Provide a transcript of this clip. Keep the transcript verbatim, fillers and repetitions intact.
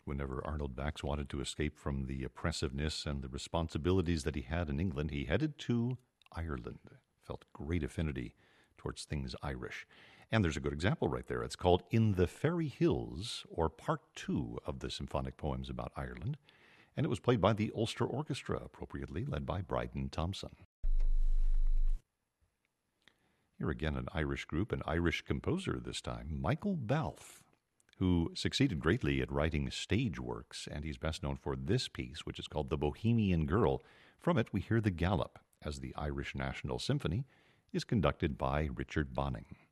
Whenever Arnold Bax wanted to escape from the oppressiveness and the responsibilities that he had in England, he headed to Ireland. Felt great affinity towards things Irish. And there's a good example right there. It's called In the Fairy Hills, or Part Two of the symphonic poems about Ireland. And it was played by the Ulster Orchestra, appropriately led by Bryden Thompson. Here again, an Irish group, an Irish composer this time, Michael Balfe, who succeeded greatly at writing stage works, and he's best known for this piece, which is called The Bohemian Girl. From it, we hear the Gallop, as the Irish National Symphony is conducted by Richard Bonning.